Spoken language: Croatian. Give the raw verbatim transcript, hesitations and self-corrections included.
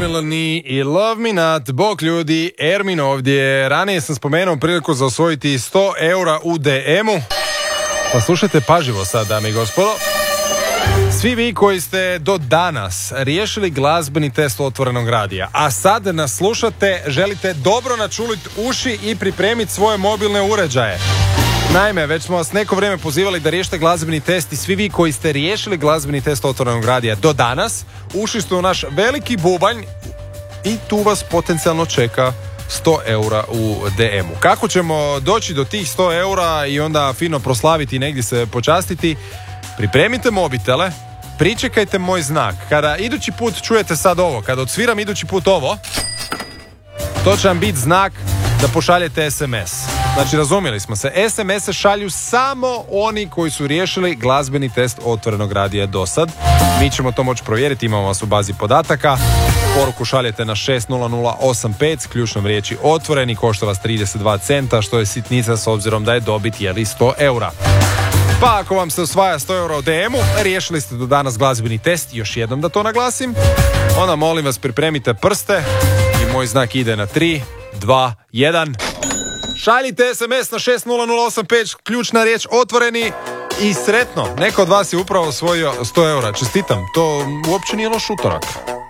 Milani i Love Me Not. Bog ljudi, Ermin ovdje. Ranije sam spomenuo priliku za osvojiti sto eura u D M-u. Pa slušajte pažljivo sad, dame i gospodo. Svi vi koji ste do danas riješili glazbeni test otvorenog radija, a sad nas slušate, želite dobro načuliti uši i pripremiti svoje mobilne uređaje. Naime, već smo vas neko vrijeme pozivali da riješite glazbeni test i svi vi koji ste riješili glazbeni test otvorenog radija do danas, ušli ste u naš veliki bubanj i tu vas potencijalno čeka sto eura u D M-u. Kako ćemo doći do tih sto eura i onda fino proslaviti i negdje se počastiti? Pripremite mobitele, pričekajte moj znak. Kada idući put čujete sad ovo, kada odsviram idući put ovo, to će vam biti znak da pošaljete es em es. Znači, razumjeli smo se, es em es-e šalju samo oni koji su riješili glazbeni test otvorenog radija do sad. Mi ćemo to moći provjeriti, imamo vas u bazi podataka. Poruku šaljete na šest nula nula osam pet s ključnom riječi otvoreni, košta vas trideset dva centa, što je sitnica s obzirom da je dobit jeli sto eura. Pa ako vam se osvaja sto eura u D M-u, riješili ste do danas glazbeni test, još jednom da to naglasim, onda molim vas pripremite prste i moj znak ide na tri, dva, jedan. Šaljite es em es na šest nula nula osam pet, ključna riječ otvoreni i sretno. Neko od vas je upravo osvojio sto eura. Čestitam, to uopće nije loš utorak.